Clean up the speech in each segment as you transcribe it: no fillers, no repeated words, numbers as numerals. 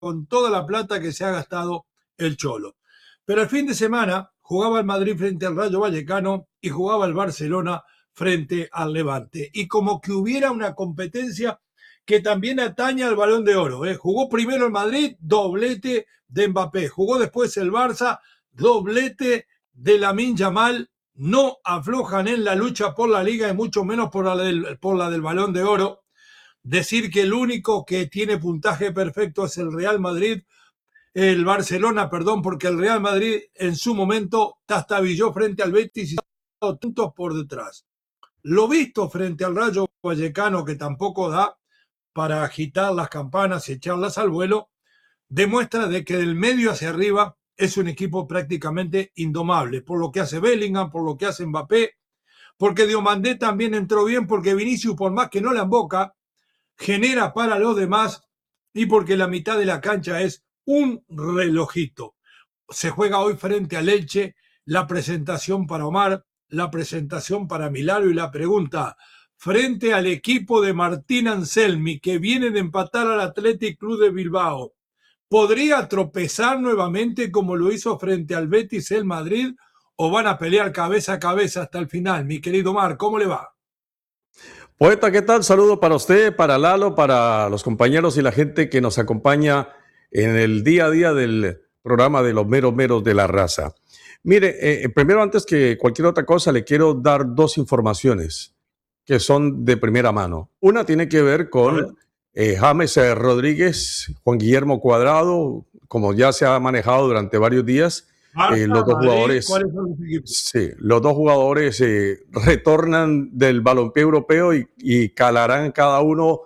con toda la plata que se ha gastado el Cholo. Pero el fin de semana jugaba el Madrid frente al Rayo Vallecano y jugaba el Barcelona frente al Levante. Y como que hubiera una competencia que también atañe al Balón de Oro. Jugó primero el Madrid, doblete de Mbappé. Jugó después el Barça, doblete de Lamine Yamal. No aflojan en la lucha por la Liga y mucho menos por la del Balón de Oro. Decir que el único que tiene puntaje perfecto es el Real Madrid, el Barcelona, perdón, porque el Real Madrid en su momento tastabilló frente al Betis y puntos por detrás. Lo visto frente al Rayo Vallecano, que tampoco da para agitar las campanas y echarlas al vuelo, demuestra de que del medio hacia arriba es un equipo prácticamente indomable, por lo que hace Bellingham, por lo que hace Mbappé, porque Diomandé también entró bien, porque Vinicius, por más que no la emboca, genera para los demás y porque la mitad de la cancha es un relojito. Se juega hoy frente al Elche, la presentación para Omar, la presentación para Milano y la pregunta, frente al equipo de Martín Anselmi, que viene de empatar al Athletic Club de Bilbao, ¿podría tropezar nuevamente como lo hizo frente al Betis el Madrid o van a pelear cabeza a cabeza hasta el final? Mi querido Omar, ¿cómo le va? Poeta, ¿qué tal? Saludo para usted, para Lalo, para los compañeros y la gente que nos acompaña en el día a día del programa de los meros meros de la raza. Mire, primero, antes que cualquier otra cosa, le quiero dar dos informaciones que son de primera mano. Una tiene que ver con James Rodríguez, Juan Guillermo Cuadrado, como ya se ha manejado durante varios días. Los dos jugadores, sí, los dos jugadores retornan del balompié europeo y calarán cada uno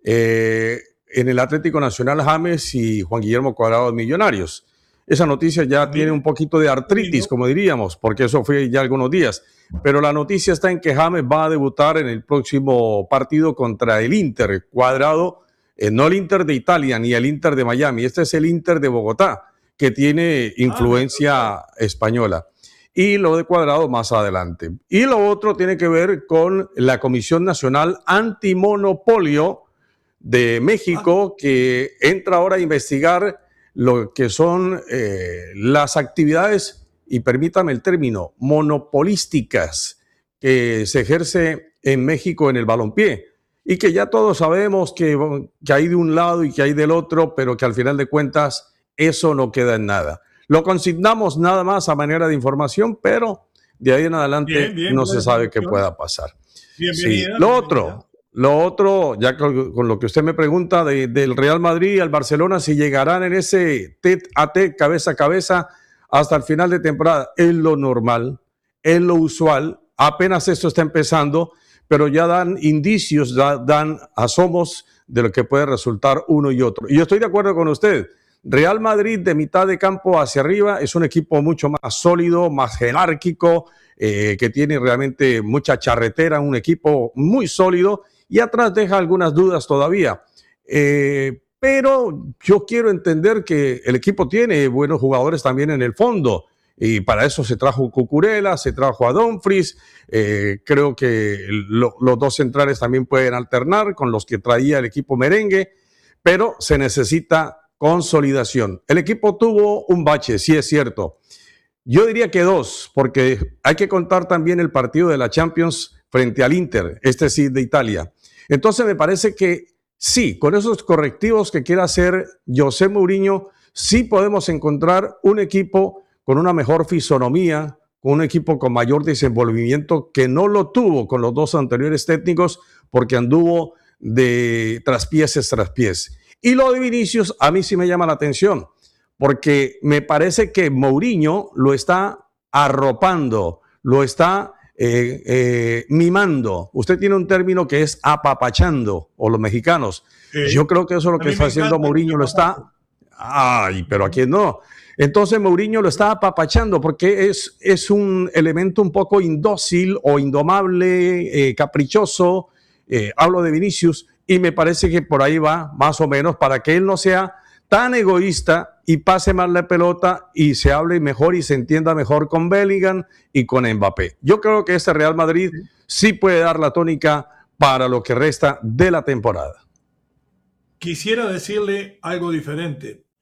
en el Atlético Nacional. James y Juan Guillermo Cuadrado de Millonarios. Esa noticia ya tiene un poquito de artritis, como diríamos, porque eso fue ya algunos días. Pero la noticia está en que James va a debutar en el próximo partido contra el Inter. Cuadrado, no el Inter de Italia ni el Inter de Miami, este es el Inter de Bogotá, que tiene influencia española. Y lo de Cuadrado más adelante. Y lo otro tiene que ver con la Comisión Nacional Antimonopolio de México, que entra ahora a investigar lo que son las actividades, y permítame el término, monopolísticas que se ejerce en México en el balompié. Y que ya todos sabemos que hay de un lado y que hay del otro, pero que al final de cuentas eso no queda en nada. Lo consignamos nada más a manera de información, pero de ahí en adelante no se sabe qué pueda pasar. Sí. Lo otro, ya con lo que usted me pregunta del Real Madrid y al Barcelona, si llegarán en ese tete a tete, cabeza a cabeza, hasta el final de temporada, es lo normal, es lo usual. Apenas esto está empezando, pero ya dan indicios, dan asomos de lo que puede resultar uno y otro. Y yo estoy de acuerdo con usted. Real Madrid de mitad de campo hacia arriba es un equipo mucho más sólido, más jerárquico, que tiene realmente mucha charretera, un equipo muy sólido, y atrás deja algunas dudas todavía. Pero yo quiero entender que el equipo tiene buenos jugadores también en el fondo, y para eso se trajo Cucurella, se trajo a Dumfries. Creo que los dos centrales también pueden alternar con los que traía el equipo merengue, pero se necesita consolidación. El equipo tuvo un bache, sí es cierto. Yo diría que dos, porque hay que contar también el partido de la Champions frente al Inter, este sí de Italia. Entonces me parece que sí, con esos correctivos que quiera hacer José Mourinho, sí podemos encontrar un equipo con una mejor fisonomía, con un equipo con mayor desenvolvimiento, que no lo tuvo con los dos anteriores técnicos, porque anduvo de traspiés. Y lo de Vinicius a mí sí me llama la atención, porque me parece que Mourinho lo está arropando, lo está mimando. Usted tiene un término que es apapachando, o los mexicanos. Yo creo que eso es lo que está haciendo Mourinho, lo está... Ay, pero ¿a quién no? Entonces Mourinho lo está apapachando porque es un elemento un poco indócil o indomable, caprichoso. Hablo de Vinicius y me parece que por ahí va más o menos, para que él no sea tan egoísta y pase más la pelota y se hable mejor y se entienda mejor con Bellingham y con Mbappé. Yo creo que este Real Madrid sí puede dar la tónica para lo que resta de la temporada. Quisiera decirle algo diferente.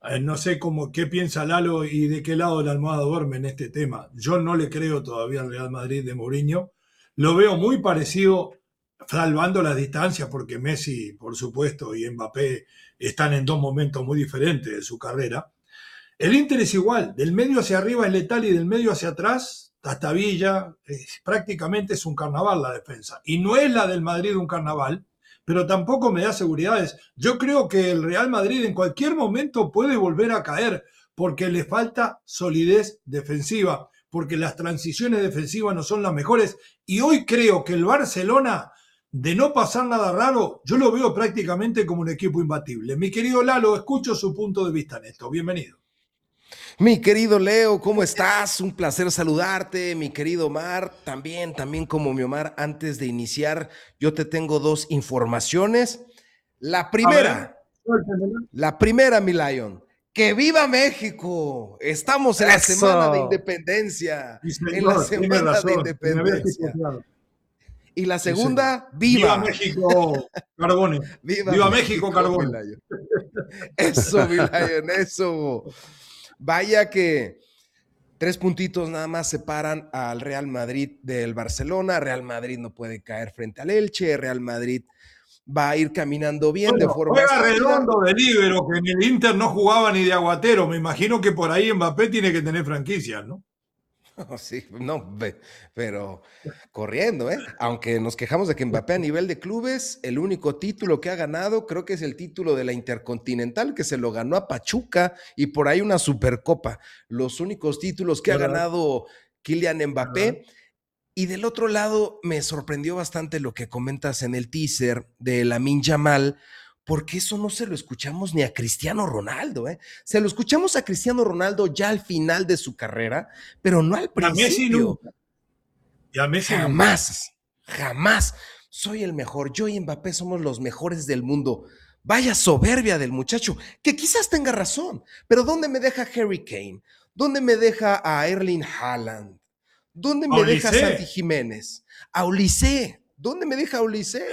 No sé qué piensa Lalo y de qué lado de la almohada duerme en este tema. Yo no le creo todavía al Real Madrid de Mourinho. Lo veo muy parecido, salvando las distancias, porque Messi, por supuesto, y Mbappé están en dos momentos muy diferentes de su carrera. El Inter es igual, del medio hacia arriba es letal y del medio hacia atrás, hasta Villa, prácticamente es un carnaval la defensa. Y no es la del Madrid un carnaval, pero tampoco me da seguridades. Yo creo que el Real Madrid en cualquier momento puede volver a caer porque le falta solidez defensiva, porque las transiciones defensivas no son las mejores. Y hoy creo que el Barcelona, de no pasar nada raro, yo lo veo prácticamente como un equipo imbatible. Mi querido Lalo, escucho su punto de vista en esto. Bienvenido. Mi querido Leo, ¿cómo estás? Un placer saludarte. Mi querido Omar, también como mi Omar, antes de iniciar, yo te tengo dos informaciones. La primera, mi Lion, ¡que viva México! Estamos en la semana de independencia. Sí, señor, en la semana razón, de independencia. Y la segunda, sí, ¡viva! ¡Viva México, Carbone! ¡Viva México, Carbone! Eso, mi Lion, eso. Vaya que 3 puntitos nada más separan al Real Madrid del Barcelona. Real Madrid no puede caer frente al Elche. Real Madrid va a ir caminando bien, bueno, de forma juega sólida. Redondo de líbero, que en el Inter no jugaba ni de aguatero. Me imagino que por ahí Mbappé tiene que tener franquicias, ¿no? Sí, no, pero corriendo, ¿eh? Aunque nos quejamos de que Mbappé a nivel de clubes, el único título que ha ganado creo que es el título de la Intercontinental, que se lo ganó a Pachuca, y por ahí una Supercopa. Los únicos títulos que ha ganado Kylian Mbappé. Y del otro lado, me sorprendió bastante lo que comentas en el teaser de Lamine Yamal, porque eso no se lo escuchamos ni a Cristiano Ronaldo, ¿eh? Se lo escuchamos a Cristiano Ronaldo ya al final de su carrera, pero no al principio. Y a Messi jamás. Soy el mejor. Yo y Mbappé somos los mejores del mundo. Vaya soberbia del muchacho, que quizás tenga razón, pero ¿dónde me deja Harry Kane? ¿Dónde me deja a Erling Haaland? ¿Dónde me deja a Santi Jiménez? A Olise. ¿Dónde me deja a Olise?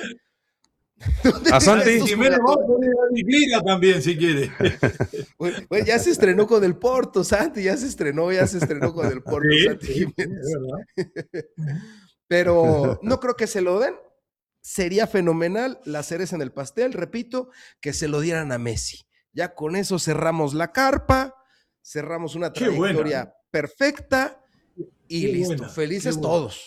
A Santi Jiménez va a poner a Liga también, si quiere. Bueno, ya se estrenó con el Porto, Santi, ya se estrenó con el Porto, sí, Santi Jiménez. Sí, pero no creo que se lo den. Sería fenomenal, la cereza en el pastel, repito, que se lo dieran a Messi. Ya con eso cerramos la carpa, cerramos una trayectoria perfecta y qué listo. Buena, felices todos.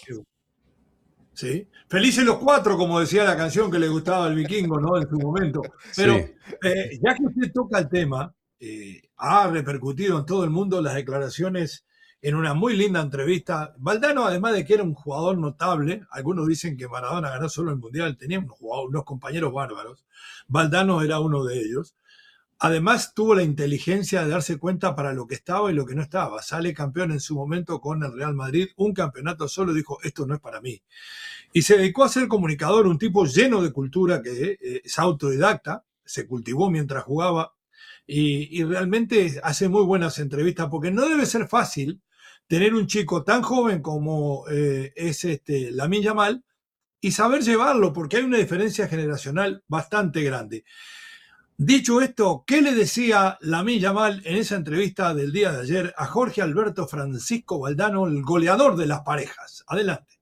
Sí, felices los cuatro, como decía la canción que le gustaba al vikingo, ¿no? En su momento. Pero sí. Ya que usted toca el tema, ha repercutido en todo el mundo las declaraciones en una muy linda entrevista. Valdano, además de que era un jugador notable, algunos dicen que Maradona ganó solo el Mundial, tenía unos compañeros bárbaros. Valdano era uno de ellos. Además, tuvo la inteligencia de darse cuenta para lo que estaba y lo que no estaba. Sale campeón en su momento con el Real Madrid, un campeonato solo, dijo, esto no es para mí. Y se dedicó a ser comunicador, un tipo lleno de cultura que es autodidacta, se cultivó mientras jugaba y realmente hace muy buenas entrevistas, porque no debe ser fácil tener un chico tan joven como es Lamine Yamal y saber llevarlo, porque hay una diferencia generacional bastante grande. Dicho esto, ¿qué le decía Lamine Yamal en esa entrevista del día de ayer a Jorge Alberto Francisco Valdano, el goleador de las parejas? Adelante.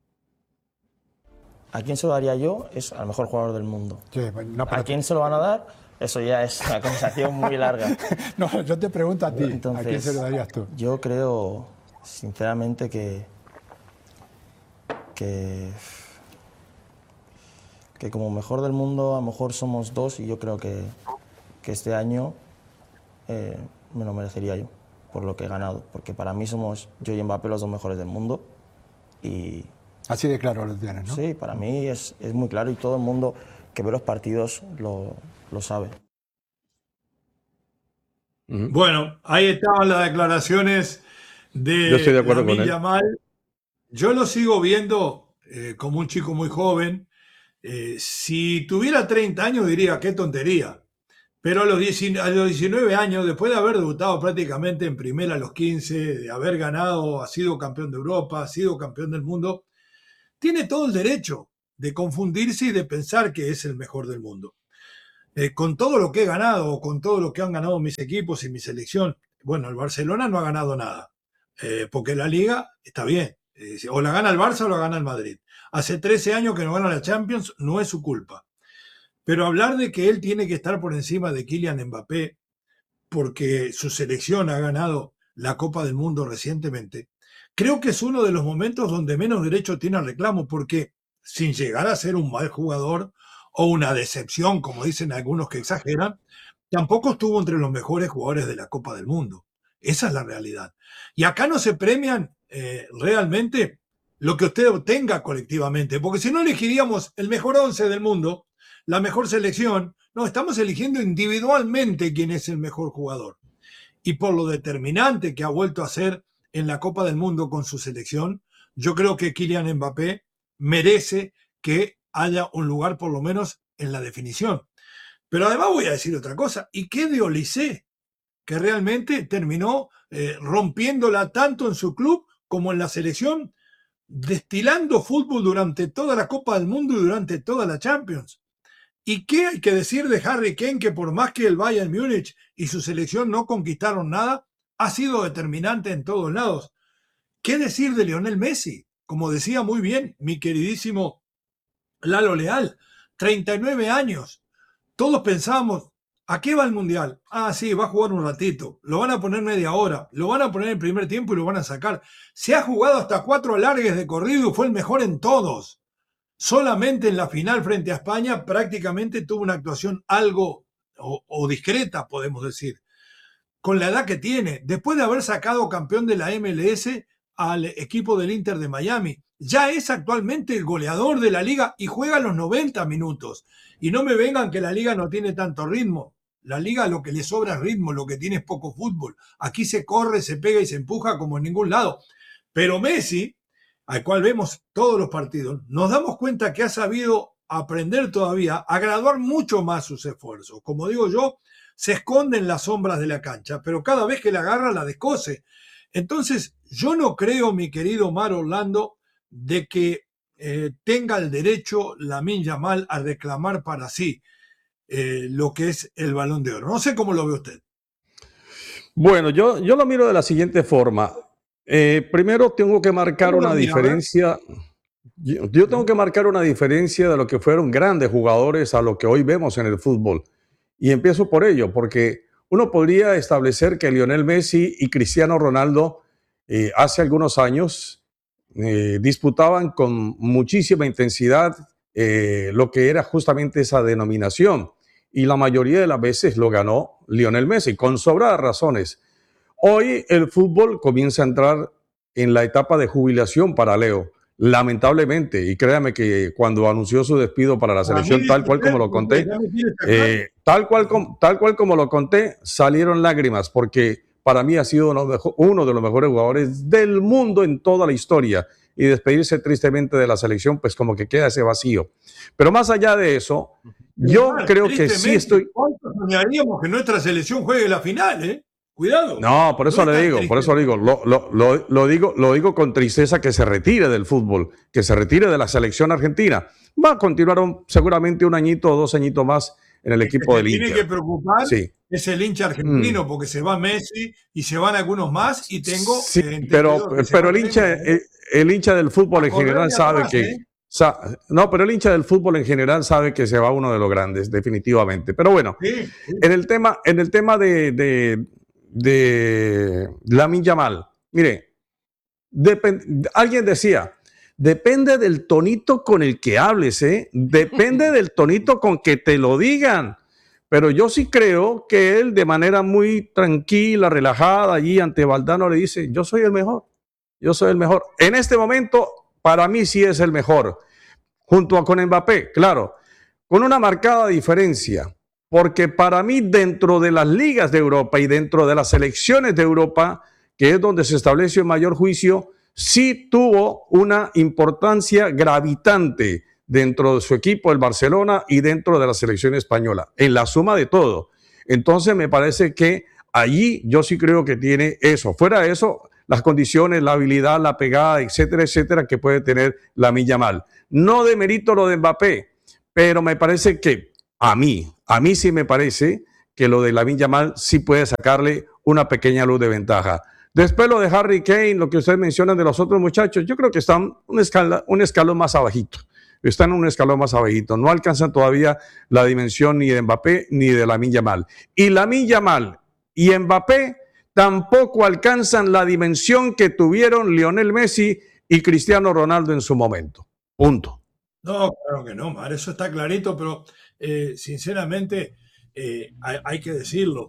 ¿A quién se lo daría yo? Es al mejor jugador del mundo. Sí, no, ¿A quién se lo van a dar? Eso ya es una conversación muy larga. No, yo te pregunto a ti, entonces, ¿a quién se lo darías tú? Yo creo, sinceramente, que como mejor del mundo a lo mejor somos dos y yo creo que este año me lo merecería yo por lo que he ganado, porque para mí somos yo y Mbappé los dos mejores del mundo y... Así de claro lo tienes, ¿no? Sí, para mí es muy claro y todo el mundo que ve los partidos lo sabe. Bueno, ahí estaban las declaraciones de Yo estoy de acuerdo Lamine con él. Yamal. Yo lo sigo viendo como un chico muy joven. Si tuviera 30 años diría qué tontería. Pero a los 19 años, después de haber debutado prácticamente en primera a los 15, de haber ganado, ha sido campeón de Europa, ha sido campeón del mundo, tiene todo el derecho de confundirse y de pensar que es el mejor del mundo. con todo lo que he ganado, o con todo lo que han ganado mis equipos y mi selección, bueno, el Barcelona no ha ganado nada, porque la Liga está bien, o la gana el Barça o la gana el Madrid. Hace 13 años que no gana la Champions, no es su culpa. Pero hablar de que él tiene que estar por encima de Kylian Mbappé porque su selección ha ganado la Copa del Mundo recientemente, creo que es uno de los momentos donde menos derecho tiene al reclamo, porque sin llegar a ser un mal jugador o una decepción, como dicen algunos que exageran, tampoco estuvo entre los mejores jugadores de la Copa del Mundo. Esa es la realidad. Y acá no se premian realmente lo que usted obtenga colectivamente, porque si no elegiríamos el mejor 11 del mundo, la mejor selección, no, estamos eligiendo individualmente quién es el mejor jugador. Y por lo determinante que ha vuelto a ser en la Copa del Mundo con su selección, yo creo que Kylian Mbappé merece que haya un lugar por lo menos en la definición. Pero además voy a decir otra cosa, ¿y qué de Olise? Que realmente terminó rompiéndola tanto en su club como en la selección, destilando fútbol durante toda la Copa del Mundo y durante toda la Champions. ¿Y qué hay que decir de Harry Kane, que por más que el Bayern Múnich y su selección no conquistaron nada, ha sido determinante en todos lados? ¿Qué decir de Lionel Messi? Como decía muy bien mi queridísimo Lalo Leal, 39 años. Todos pensábamos, ¿a qué va el Mundial? Ah, sí, va a jugar un ratito. Lo van a poner media hora. Lo van a poner en el primer tiempo y lo van a sacar. Se ha jugado hasta 4 alargues de corrido y fue el mejor en todos. Solamente en la final frente a España prácticamente tuvo una actuación algo o discreta, podemos decir, con la edad que tiene, después de haber sacado campeón de la MLS al equipo del Inter de Miami. Ya es actualmente el goleador de la liga y juega los 90 minutos. Y no me vengan que la liga no tiene tanto ritmo. La liga lo que le sobra es ritmo, lo que tiene es poco fútbol. Aquí se corre, se pega y se empuja como en ningún lado. Pero Messi, al cual vemos todos los partidos, nos damos cuenta que ha sabido aprender todavía a graduar mucho más sus esfuerzos. Como digo yo, se esconde en las sombras de la cancha, pero cada vez que la agarra la descose. Entonces, yo no creo, mi querido Omar Orlando, de que tenga el derecho Lamine Yamal a reclamar para sí lo que es el Balón de Oro. No sé cómo lo ve usted. Bueno, yo lo miro de la siguiente forma. Primero tengo que marcar una diferencia. Yo tengo que marcar una diferencia de lo que fueron grandes jugadores a lo que hoy vemos en el fútbol. Y empiezo por ello, porque uno podría establecer que Lionel Messi y Cristiano Ronaldo hace algunos años disputaban con muchísima intensidad lo que era justamente esa denominación. Y la mayoría de las veces lo ganó Lionel Messi, con sobradas razones. Hoy el fútbol comienza a entrar en la etapa de jubilación para Leo, lamentablemente, y créame que cuando anunció su despido para la selección, tal cual como lo conté, tal cual como lo conté, salieron lágrimas, porque para mí ha sido uno de los mejores jugadores del mundo en toda la historia, y despedirse tristemente de la selección, pues como que queda ese vacío. Pero más allá de eso, yo creo que sí estoy... ¿Cuántos soñaríamos que nuestra selección juegue la final, Cuidado. No, por eso le digo, lo digo con tristeza, que se retire del fútbol, que se retire de la selección argentina. Va a continuar seguramente un añito o 2 añiñitos más en el equipo del Inter. Tiene que preocupar es el hincha argentino, porque se va Messi y se van algunos más y tengo... Sí, pero el hincha del fútbol en general sabe que... No, pero el hincha del fútbol en general sabe que se va uno de los grandes, definitivamente. Pero bueno, en el tema de Lamine Yamal, mire, alguien decía, depende del tonito con el que hables, depende del tonito con que te lo digan, pero yo sí creo que él de manera muy tranquila, relajada, allí ante Valdano le dice, yo soy el mejor, en este momento para mí sí es el mejor, junto con Mbappé, claro, con una marcada diferencia. Porque para mí, dentro de las ligas de Europa y dentro de las selecciones de Europa, que es donde se establece el mayor juicio, sí tuvo una importancia gravitante dentro de su equipo, el Barcelona, y dentro de la selección española, en la suma de todo. Entonces, me parece que allí yo sí creo que tiene eso. Fuera de eso, las condiciones, la habilidad, la pegada, etcétera, etcétera, que puede tener Lamine Yamal. No demerito lo de Mbappé, pero me parece que a mí sí me parece que lo de Lamine Yamal sí puede sacarle una pequeña luz de ventaja. Después lo de Harry Kane, lo que ustedes mencionan de los otros muchachos, yo creo que están un escalón más abajito. Están en un escalón más abajito. No alcanzan todavía la dimensión ni de Mbappé ni de Lamine Yamal. Y Lamine Yamal y Mbappé tampoco alcanzan la dimensión que tuvieron Lionel Messi y Cristiano Ronaldo en su momento. Punto. No, claro que no, Mar, eso está clarito, pero sinceramente hay que decirlo,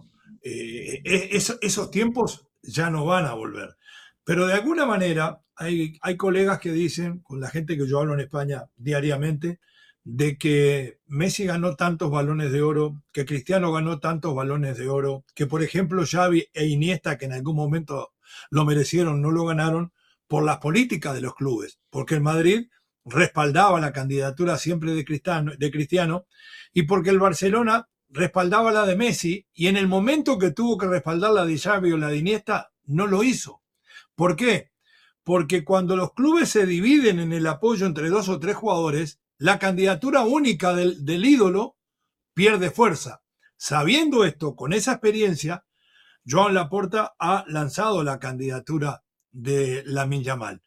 esos tiempos ya no van a volver. Pero de alguna manera hay colegas que dicen, con la gente que yo hablo en España diariamente, de que Messi ganó tantos balones de oro, que Cristiano ganó tantos balones de oro, que por ejemplo Xavi e Iniesta, que en algún momento lo merecieron, no lo ganaron por las políticas de los clubes, porque el Madrid respaldaba la candidatura siempre de Cristiano y porque el Barcelona respaldaba la de Messi y en el momento que tuvo que respaldar la de Xavi o la de Iniesta, no lo hizo. ¿Por qué? Porque cuando los clubes se dividen en el apoyo entre dos o tres jugadores, la candidatura única del ídolo pierde fuerza. Sabiendo esto, con esa experiencia, Joan Laporta ha lanzado la candidatura de Lamine Yamal.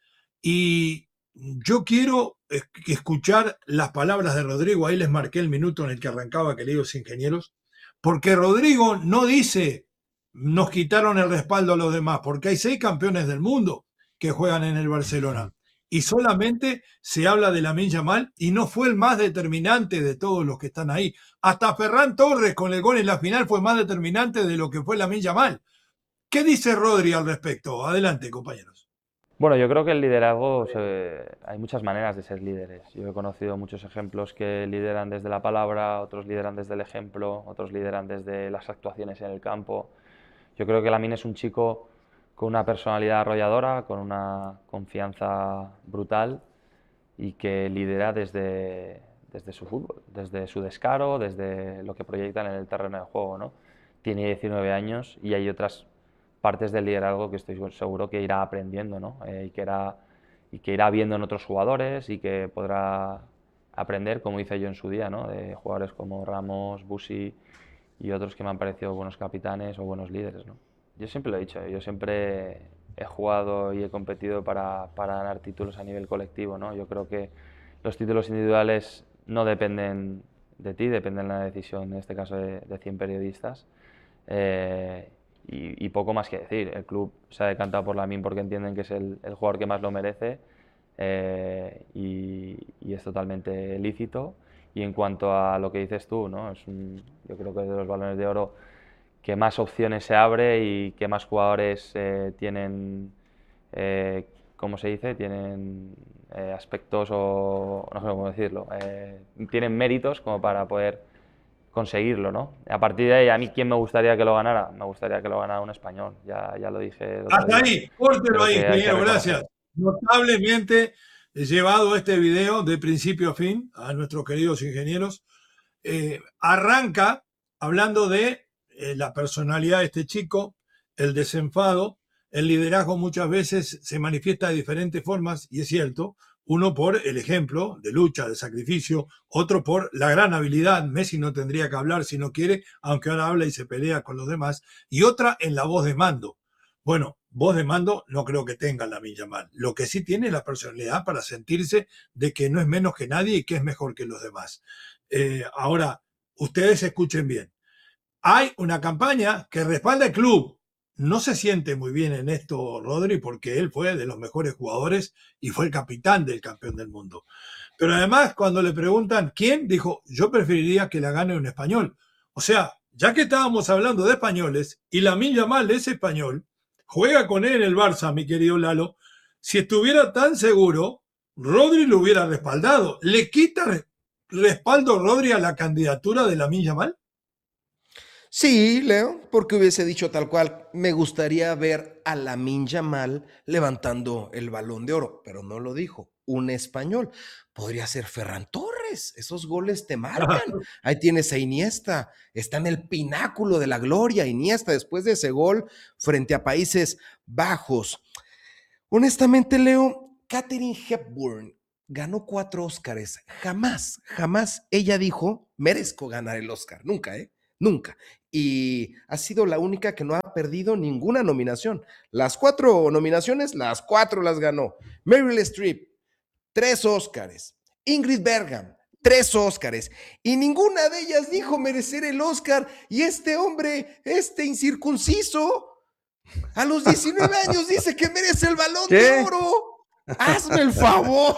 Y yo quiero escuchar las palabras de Rodrigo, ahí les marqué el minuto en el que arrancaba, queridos ingenieros, porque Rodrigo no dice nos quitaron el respaldo a los demás, porque hay 6 campeones del mundo que juegan en el Barcelona. Y solamente se habla de Lamine Yamal y no fue el más determinante de todos los que están ahí. Hasta Ferran Torres con el gol en la final fue más determinante de lo que fue Lamine Yamal. ¿Qué dice Rodri al respecto? Adelante, compañeros. Bueno, yo creo que el liderazgo, hay muchas maneras de ser líderes. Yo he conocido muchos ejemplos que lideran desde la palabra, otros lideran desde el ejemplo, otros lideran desde las actuaciones en el campo. Yo creo que Lamine es un chico con una personalidad arrolladora, con una confianza brutal y que lidera desde su fútbol, desde su descaro, desde lo que proyectan en el terreno de juego, ¿no? Tiene 19 años y hay otras partes del liderazgo que estoy seguro que irá aprendiendo, ¿no? Y que irá viendo en otros jugadores y que podrá aprender, como hice yo en su día, ¿no? De jugadores como Ramos, Busi y otros que me han parecido buenos capitanes o buenos líderes, ¿no? Yo siempre lo he dicho, yo siempre he jugado y he competido para ganar títulos a nivel colectivo, ¿no? Yo creo que los títulos individuales no dependen de ti, dependen de la decisión, en este caso, de 100 periodistas. Y poco más que decir. El club se ha decantado por Lamine porque entienden que es el jugador que más lo merece y es totalmente lícito. Y en cuanto a lo que dices tú, ¿no? Yo creo que es de los balones de oro que más opciones se abre y que más jugadores tienen, ¿cómo se dice? Tienen aspectos o no sé cómo decirlo, tienen méritos como para poder conseguirlo, ¿no? A partir de ahí, a mí, ¿quién me gustaría que lo ganara? Me gustaría que lo ganara un español, ya lo dije. Hasta ahí, córtelo ahí, ingeniero, gracias. Notablemente he llevado este video de principio a fin a nuestros queridos ingenieros. Arranca hablando de la personalidad de este chico, el desenfado, el liderazgo muchas veces se manifiesta de diferentes formas, y es cierto, uno por el ejemplo de lucha, de sacrificio, otro por la gran habilidad, Messi no tendría que hablar si no quiere, aunque ahora habla y se pelea con los demás, y otra en la voz de mando. Bueno, voz de mando no creo que tenga Lamine Yamal. Lo que sí tiene es la personalidad para sentirse de que no es menos que nadie y que es mejor que los demás. Ahora, ustedes escuchen bien. Hay una campaña que respalda el club. No se siente muy bien en esto Rodri porque él fue de los mejores jugadores y fue el capitán del campeón del mundo. Pero además, cuando le preguntan quién, dijo, yo preferiría que la gane un español. O sea, ya que estábamos hablando de españoles y Lamine Yamal es español, juega con él en el Barça, mi querido Lalo, si estuviera tan seguro, Rodri lo hubiera respaldado. ¿Le quita respaldo Rodri a la candidatura de Lamine Yamal? Sí, Leo, porque hubiese dicho tal cual, me gustaría ver a Lamine Yamal levantando el Balón de Oro, pero no lo dijo, un español. Podría ser Ferran Torres, esos goles te marcan. Ahí tienes a Iniesta, está en el pináculo de la gloria, Iniesta, después de ese gol frente a Países Bajos. Honestamente, Leo, Katharine Hepburn ganó 4 Óscares. Jamás ella dijo, merezco ganar el Óscar. Nunca, nunca. Y ha sido la única que no ha perdido ninguna nominación. Las 4 nominaciones, las 4 las ganó. Meryl Streep, 3 Óscares. Ingrid Bergman, 3 Óscares. Y ninguna de ellas dijo merecer el Óscar. Y este hombre, este incircunciso, a los 19 años dice que merece el Balón de Oro. Hazme el favor.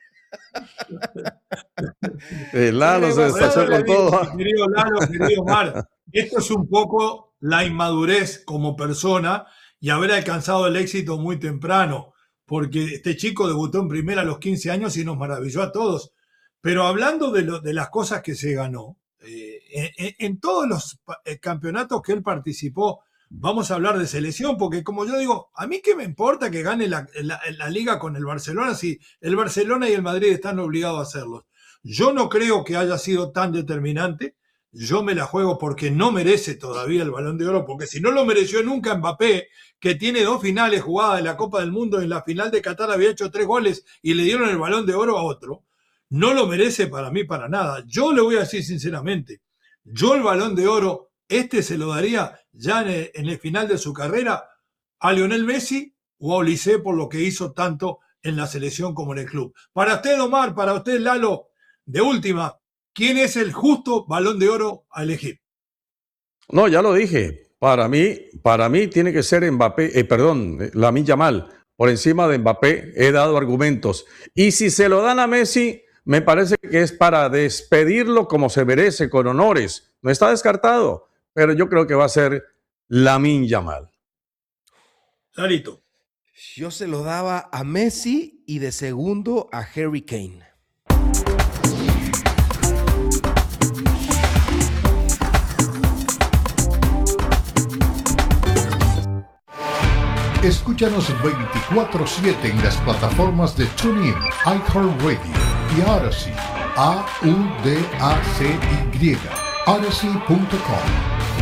Lalo se despachó con todo. Querido Lalo, querido Omar, esto es un poco la inmadurez como persona y haber alcanzado el éxito muy temprano, porque este chico debutó en primera a los 15 años y nos maravilló a todos. Pero hablando de las cosas que se ganó, en todos los campeonatos que él participó, vamos a hablar de selección, porque como yo digo, a mí qué me importa que gane la liga con el Barcelona si el Barcelona y el Madrid están obligados a hacerlo. Yo no creo que haya sido tan determinante. Yo me la juego porque no merece todavía el Balón de Oro, porque si no lo mereció nunca Mbappé, que tiene 2 finales jugadas de la Copa del Mundo, en la final de Qatar había hecho 3 goles y le dieron el Balón de Oro a otro, no lo merece para mí para nada. Yo le voy a decir sinceramente, yo el Balón de Oro, se lo daría ya en el final de su carrera a Lionel Messi o a Olise por lo que hizo tanto en la selección como en el club. Para usted, Omar, para usted, Lalo, de última, ¿quién es el justo Balón de Oro a elegir? No, ya lo dije. Para mí tiene que ser Mbappé, Lamine Yamal. Por encima de Mbappé he dado argumentos. Y si se lo dan a Messi, me parece que es para despedirlo como se merece, con honores. No está descartado, pero yo creo que va a ser Lamine Yamal. Larito. Yo se lo daba a Messi y de segundo a Harry Kane. Escúchanos 24/7 en las plataformas de TuneIn, iHeartRadio y Odyssey. AUDACY. Odyssey.com.